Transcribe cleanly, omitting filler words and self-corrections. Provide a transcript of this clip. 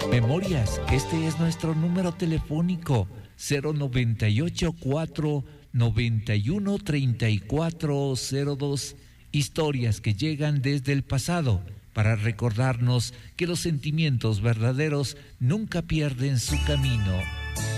Memorias, este es nuestro número telefónico 098-491-3402. Historias que llegan desde el pasado para recordarnos que los sentimientos verdaderos nunca pierden su camino.